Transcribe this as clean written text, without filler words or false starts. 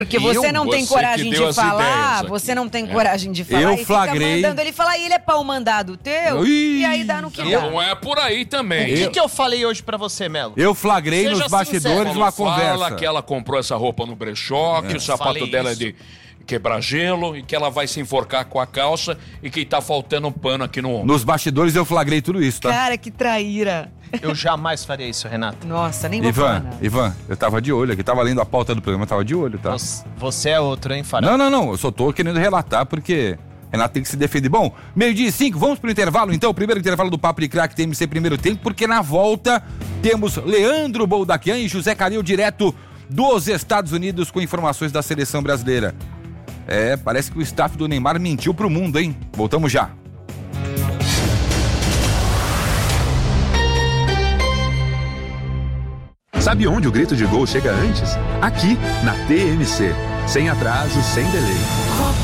Porque você não tem coragem de falar, você não tem coragem de falar eu flagrei. Fica mandando ele falar, e ele é pau mandado teu, e aí dá no que dá. Não é por aí também. O que eu falei hoje pra você, Melo? Eu flagrei nos bastidores uma conversa. Fala que ela comprou essa roupa no brechó, que o sapato dela é de quebrar gelo e que ela vai se enforcar com a calça e que tá faltando um pano aqui no ombro. Nos bastidores eu flagrei tudo isso, tá? Cara, que traíra. Eu jamais faria isso, Renato. Nossa, nem vou falar nada. Ivan, eu tava de olho aqui, tava lendo a pauta do programa, eu tava de olho, tá? Você é outro, hein, Fará? Não, eu só tô querendo relatar porque Renato tem que se defender. Bom, 12:05, vamos pro intervalo então, o primeiro intervalo do Papo de Crack TMC primeiro tempo, porque na volta temos Leandro Boldaquian e José Calil direto dos Estados Unidos com informações da seleção brasileira. Parece que o staff do Neymar mentiu pro mundo, hein? Voltamos já. Sabe onde o grito de gol chega antes? Aqui, na TMC. Sem atraso, sem delay.